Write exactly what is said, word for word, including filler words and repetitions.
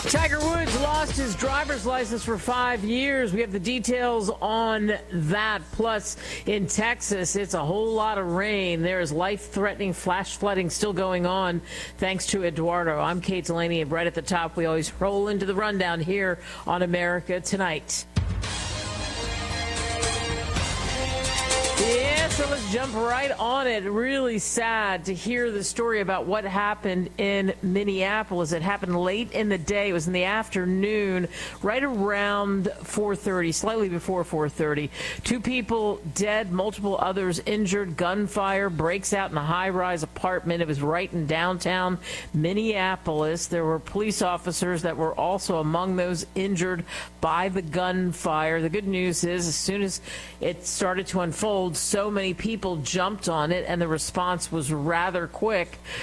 Tiger Woods lost his driver's license for five years. We have the details on that. Plus, in Texas, it's a whole lot of rain. There is life-threatening flash flooding still going on, thanks to Eduardo. I'm Kate Delaney, and right at the top, we always roll into the rundown here on America Tonight. Yeah, so let's jump right on it. Really sad to hear the story about what happened in Minneapolis. It happened late in the day. It was in the afternoon, right around four thirty, slightly before four thirty. Two people dead, multiple others injured. Gunfire breaks out in a high-rise apartment. It was right in downtown Minneapolis. There were police officers that were also among those injured by the gunfire. The good news is, as soon as it started to unfold, so many people jumped on it, and the response was rather quick.